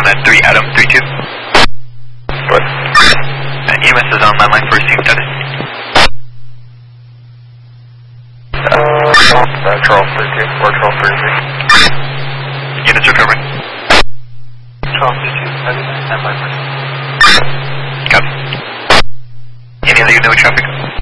on that 3 Adam 3-2. What? EMS is on landline for Team 10. Charles 32 or Charles 33. Units recovering. Charles 32, standby. Copy. Any other unit with traffic?